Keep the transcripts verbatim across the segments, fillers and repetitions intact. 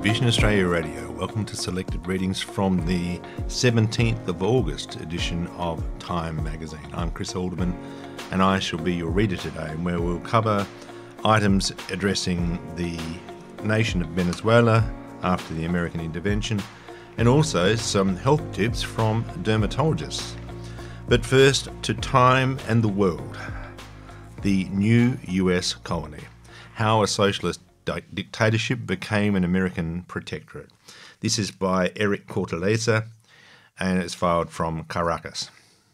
Vision Australia Radio. Welcome to selected readings from the seventeenth of August edition of Time magazine. I'm Chris Alderman and I shall be your reader today, where we'll cover items addressing the nation of Venezuela after the American intervention and also some health tips from dermatologists. But first, to Time and the World, the new U S colony, how a socialist dictatorship became an American protectorate. This is by Eric Cortelleza and it's filed from Caracas.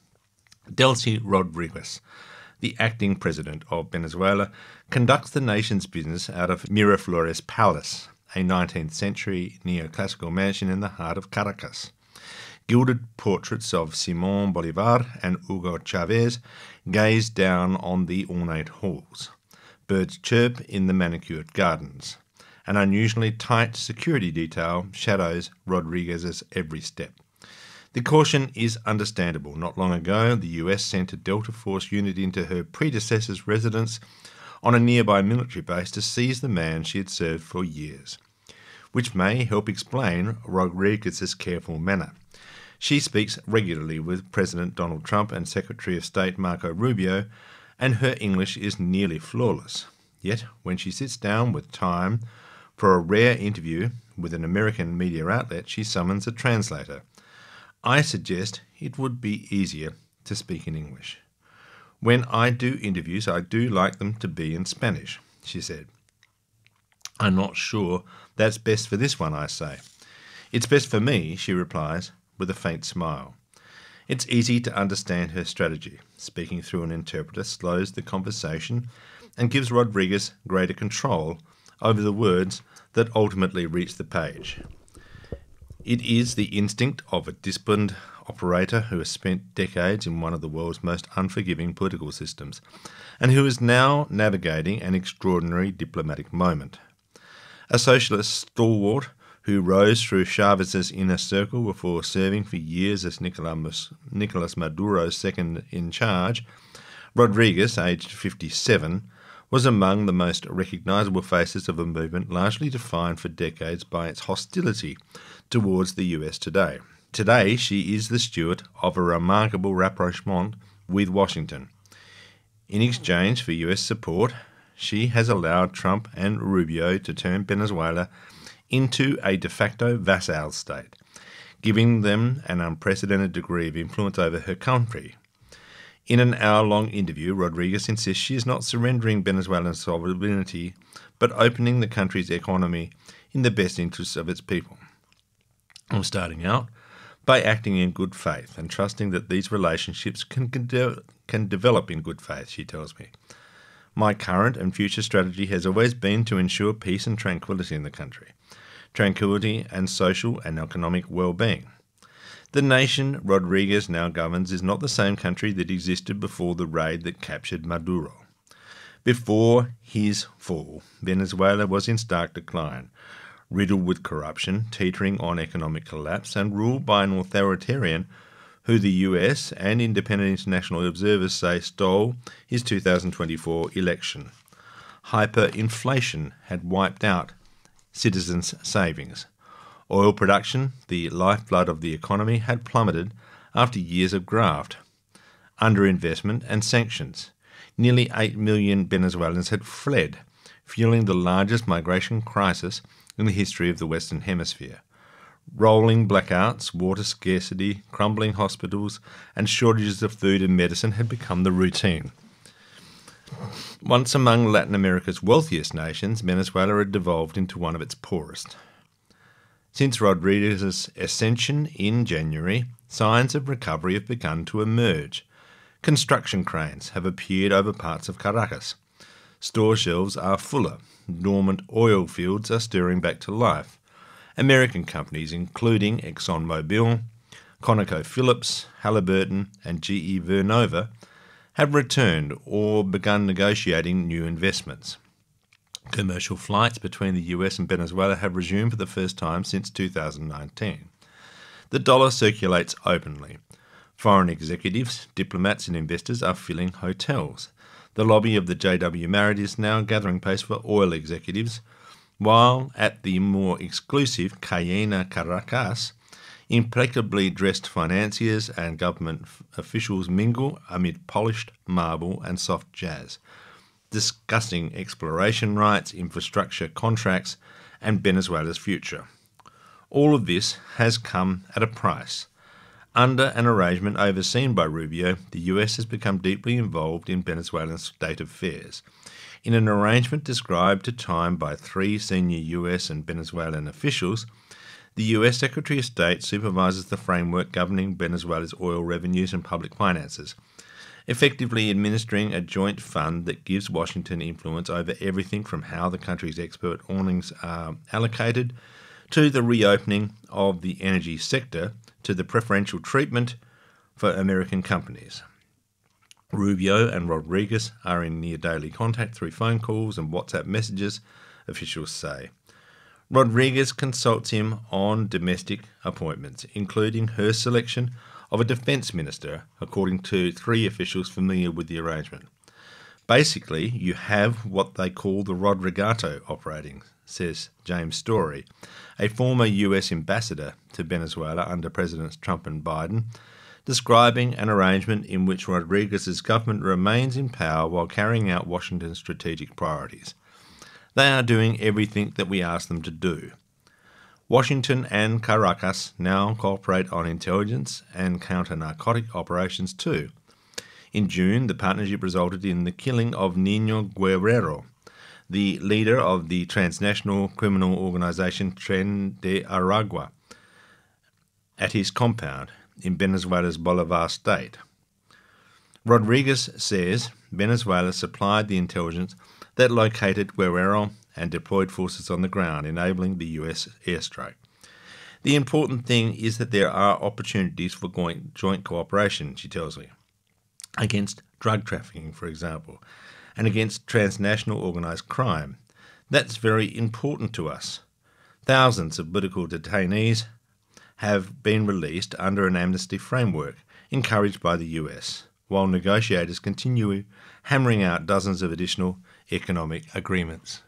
Delcy Rodriguez, the acting president of Venezuela, conducts the nation's business out of Miraflores Palace, a nineteenth century neoclassical mansion in the heart of Caracas. Gilded portraits of Simón Bolívar and Hugo Chávez gaze down on the ornate halls. Birds chirp in the manicured gardens. An unusually tight security detail shadows Rodriguez's every step. The caution is understandable. Not long ago, the U S sent a Delta Force unit into her predecessor's residence on a nearby military base to seize the man she had served for years, which may help explain Rodriguez's careful manner. She speaks regularly with President Donald Trump and Secretary of State Marco Rubio, and her English is nearly flawless. Yet, when she sits down with Time for a rare interview with an American media outlet, she summons a translator. I suggest it would be easier to speak in English. When I do interviews, I do like them to be in Spanish, she said. I'm not sure that's best for this one, I say. It's best for me, she replies, with a faint smile. It's easy to understand her strategy. Speaking through an interpreter slows the conversation and gives Rodriguez greater control over the words that ultimately reach the page. It is the instinct of a disciplined operator who has spent decades in one of the world's most unforgiving political systems and who is now navigating an extraordinary diplomatic moment. A socialist stalwart who rose through Chávez's inner circle before serving for years as Nicolas Maduro's second in charge, Rodriguez, aged fifty-seven, was among the most recognisable faces of a movement largely defined for decades by its hostility towards the U S today. Today, she is the steward of a remarkable rapprochement with Washington. In exchange for U S support, she has allowed Trump and Rubio to turn Venezuela into a de facto vassal state, giving them an unprecedented degree of influence over her country. In an hour-long interview, Rodriguez insists she is not surrendering Venezuelan sovereignty, but opening the country's economy in the best interests of its people. I'm starting out by acting in good faith and trusting that these relationships can, can, de- can develop in good faith, she tells me. My current and future strategy has always been to ensure peace and tranquility in the country. Tranquility and social and economic well-being. The nation Rodriguez now governs is not the same country that existed before the raid that captured Maduro. Before his fall, Venezuela was in stark decline, riddled with corruption, teetering on economic collapse, and ruled by an authoritarian who the U S and independent international observers say stole his two thousand twenty-four election. Hyperinflation had wiped out citizens' savings. Oil production, the lifeblood of the economy, had plummeted after years of graft, underinvestment and sanctions. Nearly eight million Venezuelans had fled, fueling the largest migration crisis in the history of the Western Hemisphere. Rolling blackouts, water scarcity, crumbling hospitals, and shortages of food and medicine had become the routine. Once among Latin America's wealthiest nations, Venezuela had devolved into one of its poorest. Since Rodriguez's ascension in January, signs of recovery have begun to emerge. Construction cranes have appeared over parts of Caracas. Store shelves are fuller. Dormant oil fields are stirring back to life. American companies, including ExxonMobil, ConocoPhillips, Halliburton, and G E Vernova, have returned or begun negotiating new investments. Commercial flights between the U S and Venezuela have resumed for the first time since two thousand nineteen. The dollar circulates openly. Foreign executives, diplomats and investors are filling hotels. The lobby of the J W Marriott is now gathering pace for oil executives, while at the more exclusive Cayena Caracas, impeccably dressed financiers and government f- officials mingle amid polished marble and soft jazz, discussing exploration rights, infrastructure contracts, and Venezuela's future. All of this has come at a price. Under an arrangement overseen by Rubio, the U S has become deeply involved in Venezuelan state affairs. In an arrangement described to Time by three senior U S and Venezuelan officials, the U S Secretary of State supervises the framework governing Venezuela's oil revenues and public finances, effectively administering a joint fund that gives Washington influence over everything from how the country's export earnings are allocated to the reopening of the energy sector to the preferential treatment for American companies. Rubio and Rodriguez are in near daily contact through phone calls and WhatsApp messages, officials say. Rodriguez consults him on domestic appointments, including her selection of a defence minister, according to three officials familiar with the arrangement. Basically, you have what they call the Rodrigato operating, says James Story, a former U S ambassador to Venezuela under Presidents Trump and Biden, describing an arrangement in which Rodriguez's government remains in power while carrying out Washington's strategic priorities. They are doing everything that we ask them to do. Washington and Caracas now cooperate on intelligence and counter-narcotic operations too. In June, the partnership resulted in the killing of Nino Guerrero, the leader of the transnational criminal organisation Tren de Aragua, at his compound in Venezuela's Bolivar state. Rodriguez says Venezuela supplied the intelligence that located Guerrero and deployed forces on the ground, enabling the U S airstrike. The important thing is that there are opportunities for joint cooperation, she tells me, against drug trafficking, for example, and against transnational organised crime. That's very important to us. Thousands of political detainees have been released under an amnesty framework encouraged by the U S, while negotiators continue hammering out dozens of additional economic agreements.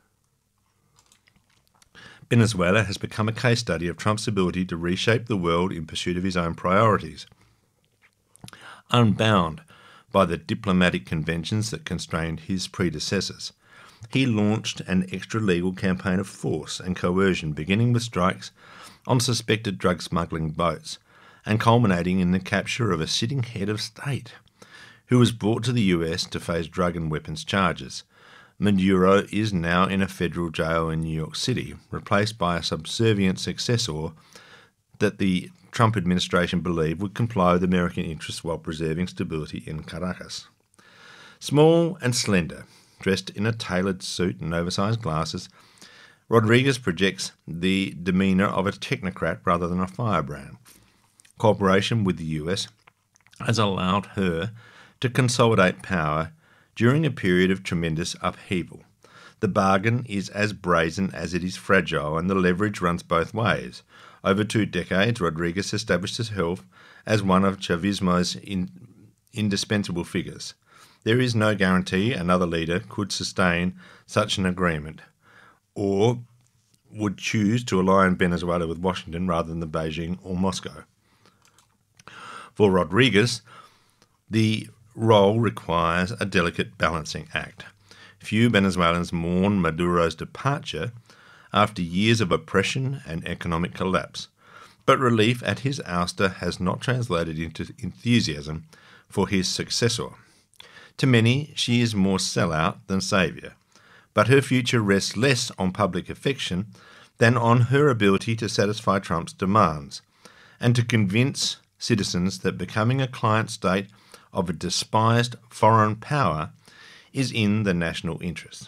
Venezuela has become a case study of Trump's ability to reshape the world in pursuit of his own priorities. Unbound by the diplomatic conventions that constrained his predecessors, he launched an extra-legal campaign of force and coercion, beginning with strikes on suspected drug smuggling boats and culminating in the capture of a sitting head of state, who was brought to the U S to face drug and weapons charges. Maduro is now in a federal jail in New York City, replaced by a subservient successor that the Trump administration believed would comply with American interests while preserving stability in Caracas. Small and slender, dressed in a tailored suit and oversized glasses, Rodriguez projects the demeanour of a technocrat rather than a firebrand. Cooperation with the U S has allowed her to consolidate power during a period of tremendous upheaval. The bargain is as brazen as it is fragile, and the leverage runs both ways. Over two decades, Rodriguez established herself as one of Chavismo's in, indispensable figures. There is no guarantee another leader could sustain such an agreement, or would choose to align Venezuela with Washington rather than Beijing or Moscow. For Rodriguez, the role requires a delicate balancing act. Few Venezuelans mourn Maduro's departure after years of oppression and economic collapse, but relief at his ouster has not translated into enthusiasm for his successor. To many, she is more sellout than saviour, but her future rests less on public affection than on her ability to satisfy Trump's demands and to convince citizens that becoming a client state of a despised foreign power is in the national interest.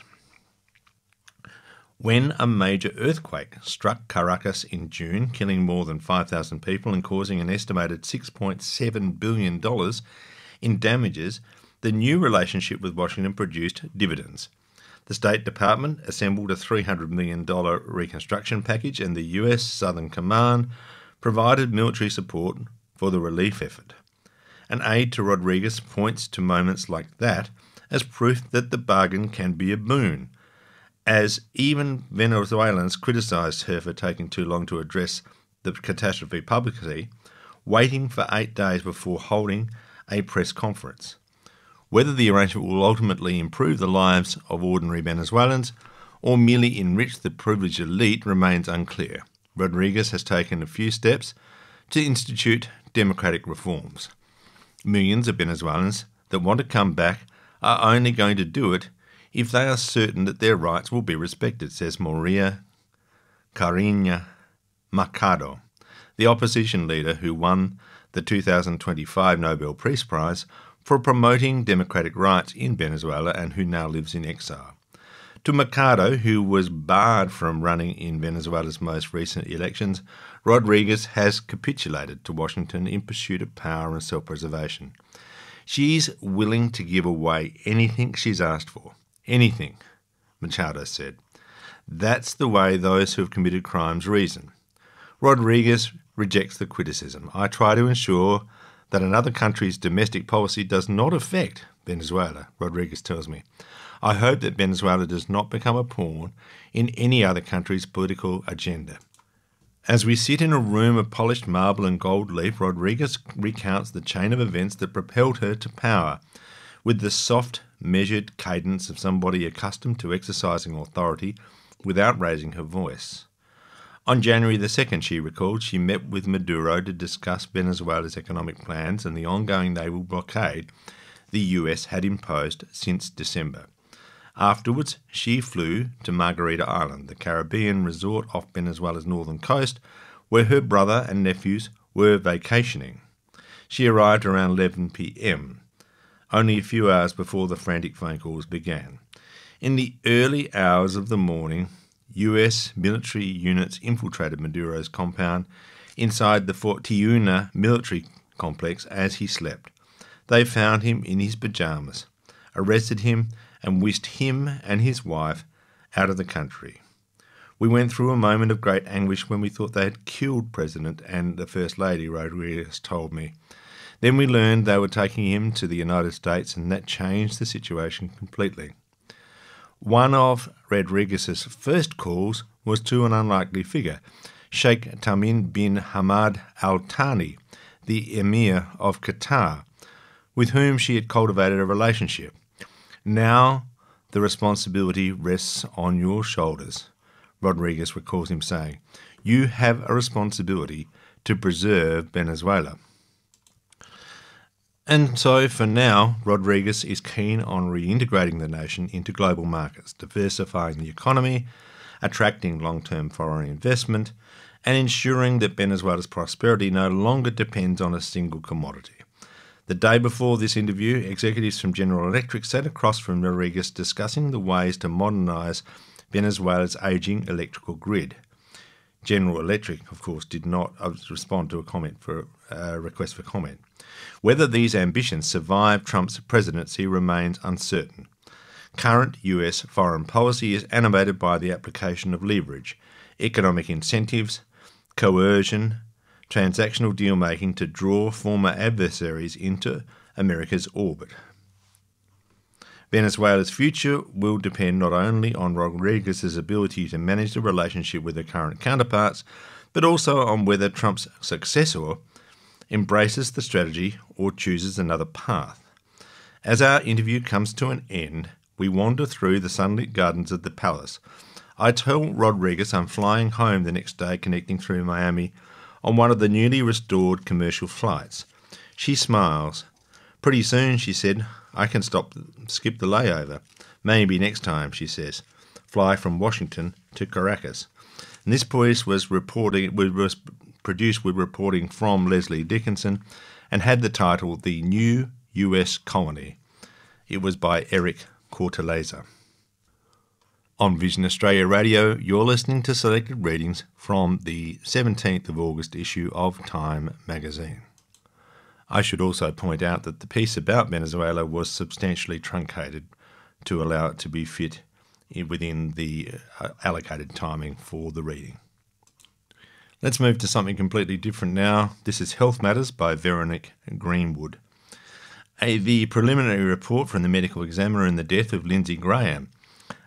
When a major earthquake struck Caracas in June, killing more than five thousand people and causing an estimated six point seven billion dollars in damages, the new relationship with Washington produced dividends. The State Department assembled a three hundred million dollars reconstruction package, and the U S Southern Command provided military support for the relief effort. An aide to Rodriguez points to moments like that as proof that the bargain can be a boon, as even Venezuelans criticised her for taking too long to address the catastrophe publicly, waiting for eight days before holding a press conference. Whether the arrangement will ultimately improve the lives of ordinary Venezuelans or merely enrich the privileged elite remains unclear. Rodriguez has taken a few steps to institute democratic reforms. Millions of Venezuelans that want to come back are only going to do it if they are certain that their rights will be respected, says Maria Corina Machado, the opposition leader who won the two thousand twenty-five Nobel Peace Prize for promoting democratic rights in Venezuela and who now lives in exile. To Machado, who was barred from running in Venezuela's most recent elections, Rodriguez has capitulated to Washington in pursuit of power and self-preservation. She's willing to give away anything she's asked for. Anything, Machado said. That's the way those who have committed crimes reason. Rodriguez rejects the criticism. I try to ensure that another country's domestic policy does not affect Venezuela, Rodriguez tells me. I hope that Venezuela does not become a pawn in any other country's political agenda. As we sit in a room of polished marble and gold leaf, Rodriguez recounts the chain of events that propelled her to power, with the soft, measured cadence of somebody accustomed to exercising authority without raising her voice. On January the second, she recalled, she met with Maduro to discuss Venezuela's economic plans and the ongoing naval blockade the U S had imposed since December. Afterwards, she flew to Margarita Island, the Caribbean resort off Venezuela's northern coast, where her brother and nephews were vacationing. She arrived around eleven p.m, only a few hours before the frantic phone calls began. In the early hours of the morning, U S military units infiltrated Maduro's compound inside the Fort Tiuna military complex as he slept. They found him in his pajamas, arrested him, and whisked him and his wife out of the country. We went through a moment of great anguish when we thought they had killed President and the First Lady, Rodriguez told me. Then we learned they were taking him to the United States, and that changed the situation completely. One of Rodriguez's first calls was to an unlikely figure, Sheikh Tamim bin Hamad Al Thani, the Emir of Qatar, with whom she had cultivated a relationship. Now the responsibility rests on your shoulders, Rodriguez recalls him saying. You have a responsibility to preserve Venezuela. And so, for now, Rodriguez is keen on reintegrating the nation into global markets, diversifying the economy, attracting long-term foreign investment, and ensuring that Venezuela's prosperity no longer depends on a single commodity. The day before this interview, executives from General Electric sat across from Rodriguez discussing the ways to modernise Venezuela's ageing electrical grid. General Electric, of course, did not respond to a comment for a request for comment. Whether these ambitions survive Trump's presidency remains uncertain. Current U S foreign policy is animated by the application of leverage, economic incentives, coercion, transactional deal-making to draw former adversaries into America's orbit. Venezuela's future will depend not only on Rodriguez's ability to manage the relationship with her current counterparts, but also on whether Trump's successor embraces the strategy or chooses another path. As our interview comes to an end, we wander through the sunlit gardens of the palace. I tell Rodriguez I'm flying home the next day, connecting through Miami on one of the newly restored commercial flights. She smiles. Pretty soon, she said, I can stop, skip the layover. Maybe next time, she says. Fly from Washington to Caracas. And this piece was reporting was produced with reporting from Leslie Dickinson and had the title The New U S Colony. It was by Eric Corteleza. On Vision Australia Radio, you're listening to selected readings from the seventeenth of August issue of Time magazine. I should also point out that the piece about Venezuela was substantially truncated to allow it to be fit within the allocated timing for the reading. Let's move to something completely different now. This is Health Matters by Veronique Greenwood. A, the preliminary report from the medical examiner in the death of Lindsay Graham,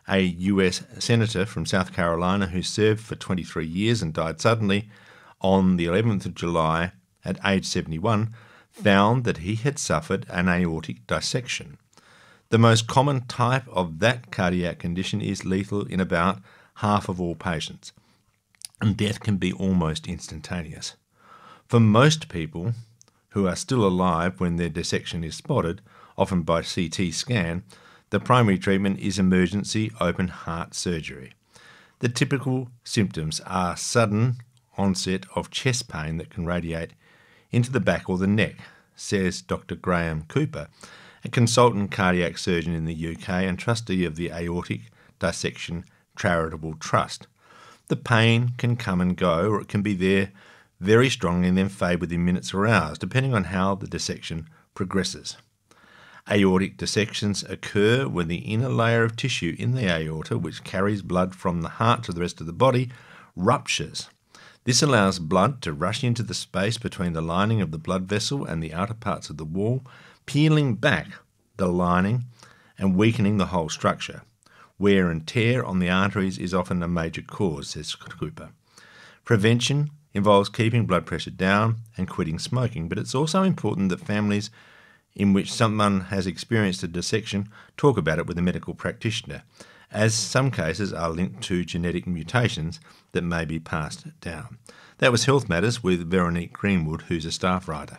a U S senator from South Carolina who served for twenty-three years and died suddenly on the eleventh of July at age seventy-one, found that he had suffered an aortic dissection. The most common type of that cardiac condition is lethal in about half of all patients, and death can be almost instantaneous. For most people who are still alive when their dissection is spotted, often by C T scan, the primary treatment is emergency open heart surgery. The typical symptoms are sudden onset of chest pain that can radiate into the back or the neck, says Doctor Graham Cooper, a consultant cardiac surgeon in the U K and trustee of the Aortic Dissection Charitable Trust. The pain can come and go, or it can be there very strongly and then fade within minutes or hours, depending on how the dissection progresses. Aortic dissections occur when the inner layer of tissue in the aorta, which carries blood from the heart to the rest of the body, ruptures. This allows blood to rush into the space between the lining of the blood vessel and the outer parts of the wall, peeling back the lining and weakening the whole structure. Wear and tear on the arteries is often a major cause, says Cooper. Prevention involves keeping blood pressure down and quitting smoking, but it's also important that families in which someone has experienced a dissection talk about it with a medical practitioner, as some cases are linked to genetic mutations that may be passed down. That was Health Matters with Veronique Greenwood, who's a staff writer.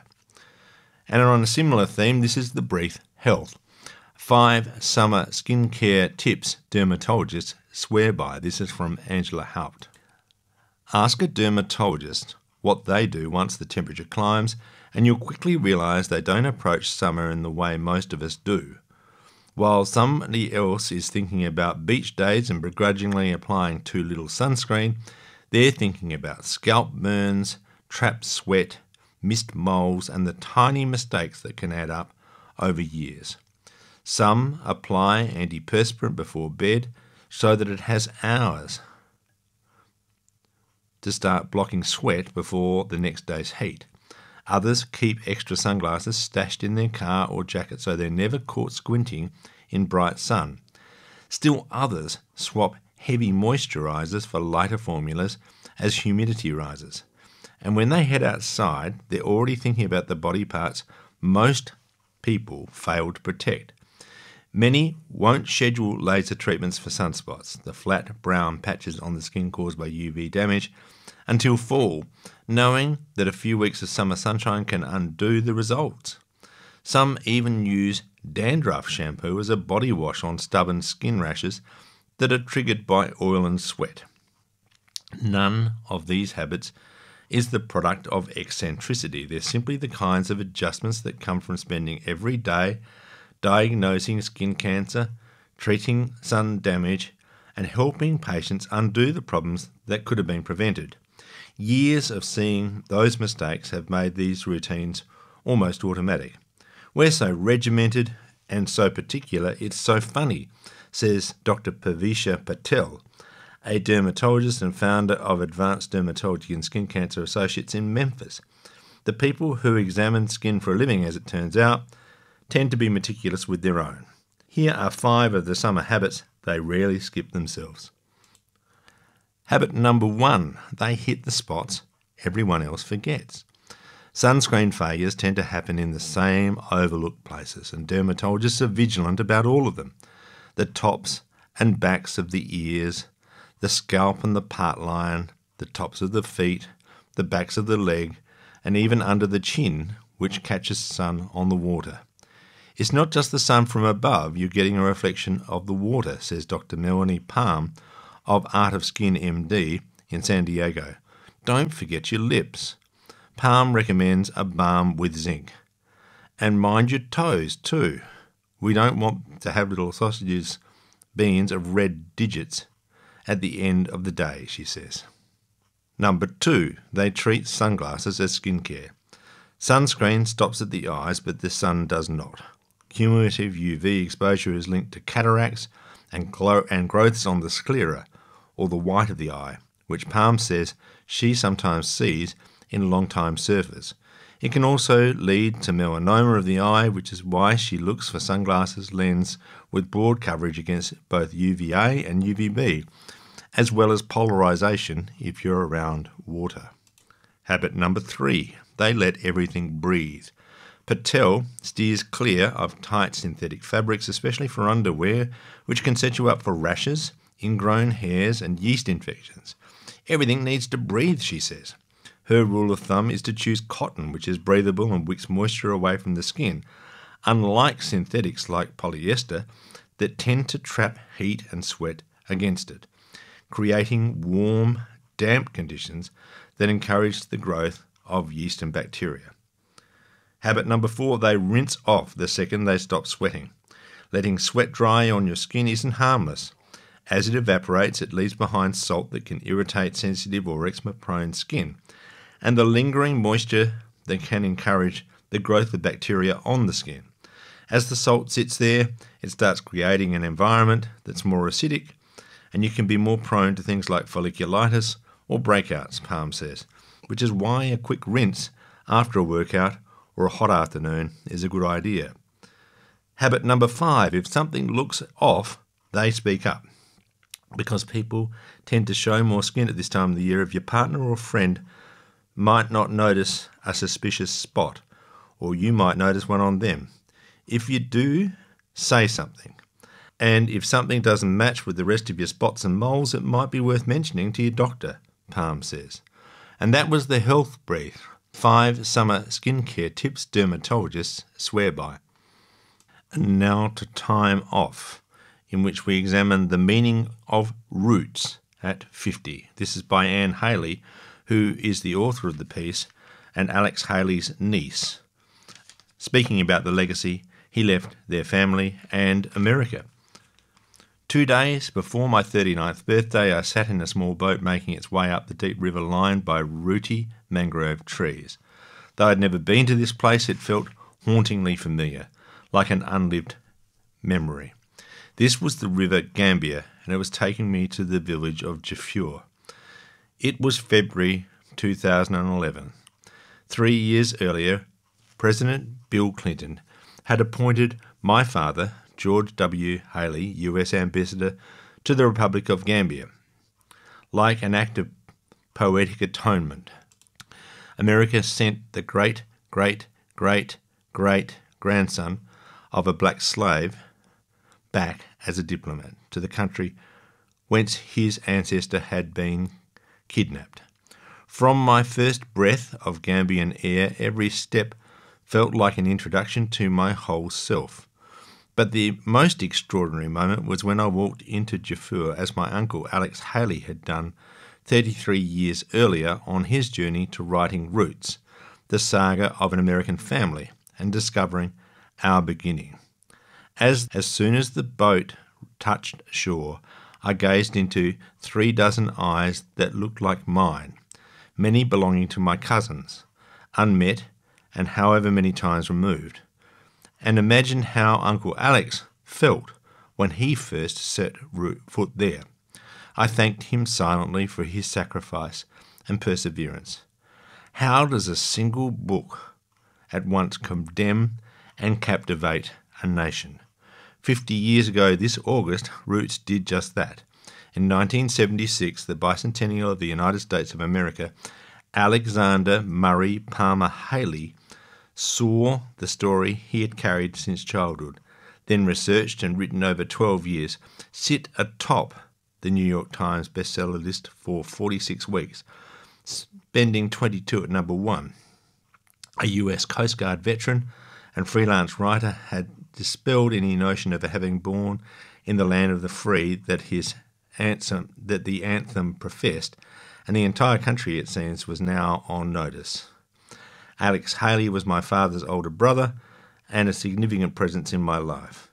And on a similar theme, this is the Brief Health. Five summer skincare tips dermatologists swear by. This is from Angela Haupt. Ask a dermatologist what they do once the temperature climbs, and you'll quickly realise they don't approach summer in the way most of us do. While somebody else is thinking about beach days and begrudgingly applying too little sunscreen, they're thinking about scalp burns, trapped sweat, missed moles, and the tiny mistakes that can add up over years. Some apply antiperspirant before bed so that it has hours to start blocking sweat before the next day's heat. Others keep extra sunglasses stashed in their car or jacket so they're never caught squinting in bright sun. Still others swap heavy moisturisers for lighter formulas as humidity rises. And when they head outside, they're already thinking about the body parts most people fail to protect. Many won't schedule laser treatments for sunspots, the flat brown patches on the skin caused by U V damage, until fall, knowing that a few weeks of summer sunshine can undo the results. Some even use dandruff shampoo as a body wash on stubborn skin rashes that are triggered by oil and sweat. None of these habits is the product of eccentricity. They're simply the kinds of adjustments that come from spending every day diagnosing skin cancer, treating sun damage, and helping patients undo the problems that could have been prevented. Years of seeing those mistakes have made these routines almost automatic. We're so regimented and so particular, it's so funny, says Doctor Pavisha Patel, a dermatologist and founder of Advanced Dermatology and Skin Cancer Associates in Memphis. The people who examine skin for a living, as it turns out, tend to be meticulous with their own. Here are five of the summer habits they rarely skip themselves. Habit number one, they hit the spots everyone else forgets. Sunscreen failures tend to happen in the same overlooked places, and dermatologists are vigilant about all of them. The tops and backs of the ears, the scalp and the part line, the tops of the feet, the backs of the leg, and even under the chin, which catches sun on the water. It's not just the sun from above, you're getting a reflection of the water, says Doctor Melanie Palm of Art of Skin M D in San Diego. Don't forget your lips. Palm recommends a balm with zinc. And mind your toes too. We don't want to have little sausages, beans of red digits at the end of the day, she says. Number two, they treat sunglasses as skincare. Sunscreen stops at the eyes, but the sun does not. Cumulative U V exposure is linked to cataracts and, glow- and growths on the sclera, or the white of the eye, which Palm says she sometimes sees in long-time surfers. It can also lead to melanoma of the eye, which is why she looks for sunglasses lens with broad coverage against both U V A and U V B, as well as polarization if you're around water. Habit number three, they let everything breathe. Patel steers clear of tight synthetic fabrics, especially for underwear, which can set you up for rashes, ingrown hairs and yeast infections. Everything needs to breathe, she says. Her rule of thumb is to choose cotton, which is breathable and wicks moisture away from the skin, unlike synthetics like polyester that tend to trap heat and sweat against it, creating warm, damp conditions that encourage the growth of yeast and bacteria. Habit number four, they rinse off the second they stop sweating. Letting sweat dry on your skin isn't harmless. As it evaporates, it leaves behind salt that can irritate sensitive or eczema-prone skin, and the lingering moisture that can encourage the growth of bacteria on the skin. As the salt sits there, it starts creating an environment that's more acidic, and you can be more prone to things like folliculitis or breakouts, Palm says, which is why a quick rinse after a workout or a hot afternoon is a good idea. Habit number five, if something looks off, they speak up. Because people tend to show more skin at this time of the year, if your partner or friend might not notice a suspicious spot, or you might notice one on them. If you do, say something. And if something doesn't match with the rest of your spots and moles, it might be worth mentioning to your doctor, Palm says. And that was the Health Brief, five summer skincare tips dermatologists swear by. And now to Time Off, in which we examine the meaning of roots at fifty. This is by Anne Haley, who is the author of the piece, and Alex Haley's niece, speaking about the legacy he left their family and America. Two days before my thirty-ninth birthday, I sat in a small boat making its way up the deep river lined by rooty mangrove trees. Though I'd never been to this place, it felt hauntingly familiar, like an unlived memory. This was the river Gambia, and it was taking me to the village of Jafur. It was February two thousand eleven. Three years earlier, President Bill Clinton had appointed my father, George W. Haley, U S Ambassador to the Republic of Gambia. Like an act of poetic atonement, America sent the great, great, great, great grandson of a black slave back as a diplomat to the country whence his ancestor had been kidnapped. From my first breath of Gambian air, every step felt like an introduction to my whole self. But the most extraordinary moment was when I walked into Jafur as my uncle Alex Haley had done thirty-three years earlier on his journey to writing Roots, the saga of an American family, and discovering our beginning. As, as soon as the boat touched shore, I gazed into three dozen eyes that looked like mine, many belonging to my cousins, unmet and however many times removed, and imagined how Uncle Alex felt when he first set foot there. I thanked him silently for his sacrifice and perseverance. How does a single book at once condemn and captivate a nation? Fifty years ago this August, Roots did just that. In nineteen seventy-six, the bicentennial of the United States of America, Alexander Murray Palmer Haley saw the story he had carried since childhood, then researched and written over twelve years, sit atop the New York Times bestseller list for forty-six weeks, spending twenty-two at number one. A U S Coast Guard veteran and freelance writer had dispelled any notion of having born in the land of the free that his anthem, that the anthem professed, and the entire country, it seems, was now on notice. Alex Haley was my father's older brother and a significant presence in my life.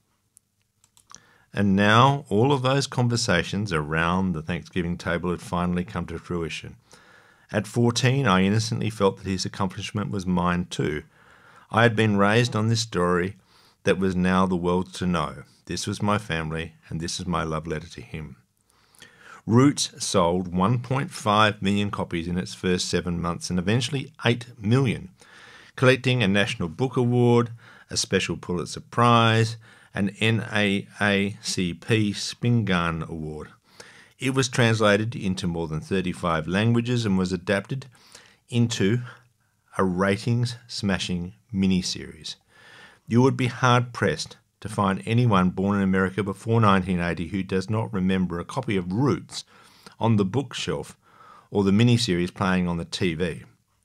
And now all of those conversations around the Thanksgiving table had finally come to fruition. At fourteen, I innocently felt that his accomplishment was mine too. I had been raised on this story that was now the world's to know. This was my family, and this is my love letter to him. Roots sold one point five million copies in its first seven months and eventually eight million, collecting a National Book Award, a Special Pulitzer Prize, an N double A C P Spingarn Award. It was translated into more than thirty-five languages and was adapted into a ratings-smashing miniseries. You would be hard-pressed to find anyone born in America before nineteen eighty who does not remember a copy of Roots on the bookshelf or the miniseries playing on the T V.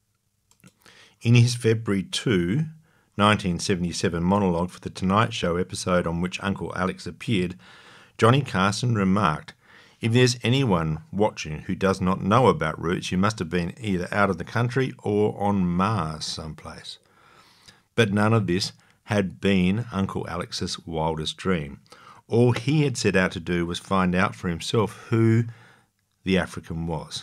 In his February second, nineteen seventy-seven monologue for The Tonight Show episode on which Uncle Alex appeared, Johnny Carson remarked, "If there's anyone watching who does not know about Roots, you must have been either out of the country or on Mars someplace." But none of this had been Uncle Alex's wildest dream. All he had set out to do was find out for himself who the African was.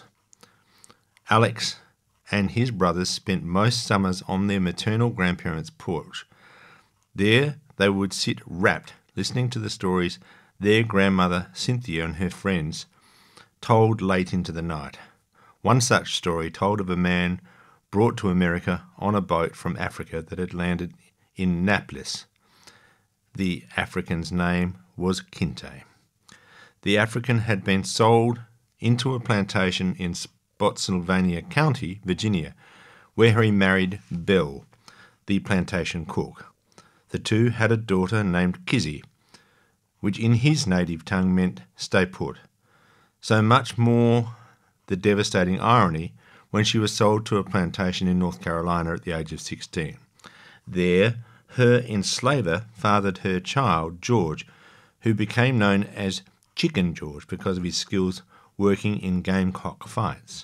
Alex and his brothers spent most summers on their maternal grandparents' porch. There they would sit rapt, listening to the stories their grandmother Cynthia and her friends told late into the night. One such story told of a man brought to America on a boat from Africa that had landed in Naples. The African's name was Kinte. The African had been sold into a plantation in Spotsylvania County, Virginia, where he married Belle, the plantation cook. The two had a daughter named Kizzy, which in his native tongue meant stay put. So much more the devastating irony when she was sold to a plantation in North Carolina at the age of sixteen. There, her enslaver fathered her child, George, who became known as Chicken George because of his skills working in gamecock fights.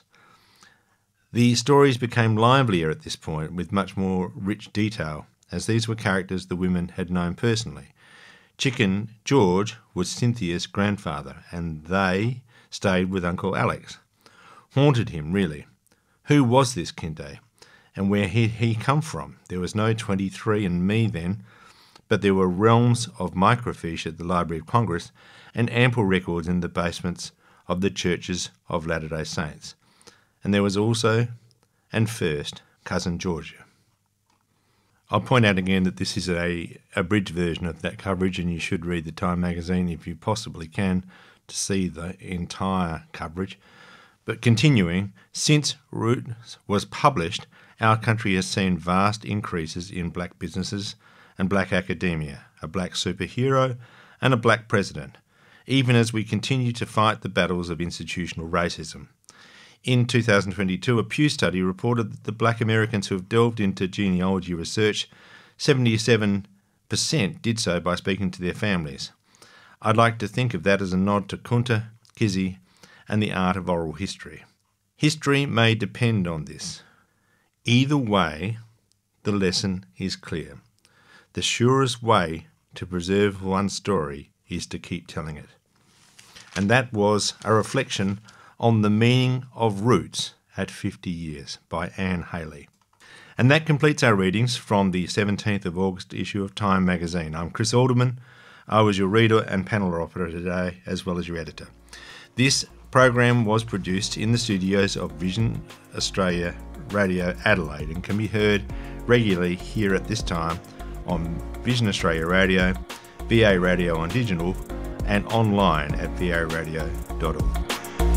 The stories became livelier at this point, with much more rich detail, as these were characters the women had known personally. Chicken George was Cynthia's grandfather, and they stayed with Uncle Alex. Haunted him, really. Who was this Kinte, and where had he come from? There was no twenty-three and me then, but there were realms of microfiche at the Library of Congress and ample records in the basements of the churches of Latter-day Saints. And there was also, and first, Cousin Georgia. I'll point out again that this is a abridged version of that coverage, and you should read the Time magazine if you possibly can to see the entire coverage. But continuing, since Roots was published, our country has seen vast increases in black businesses and black academia, a black superhero and a black president, even as we continue to fight the battles of institutional racism. In two thousand twenty-two, a Pew study reported that the black Americans who have delved into genealogy research, seventy-seven percent did so by speaking to their families. I'd like to think of that as a nod to Kunta, Kizzy, and the art of oral history. History may depend on this. Either way, the lesson is clear. The surest way to preserve one's story is to keep telling it. And that was a reflection on the meaning of Roots at fifty years by Anne Haley. And that completes our readings from the seventeenth of August issue of Time magazine. I'm Chris Alderman. I was your reader and panel operator today, as well as your editor. This program was produced in the studios of Vision Australia Radio Adelaide and can be heard regularly here at this time on Vision Australia Radio, V A Radio on digital, and online at v a radio dot org.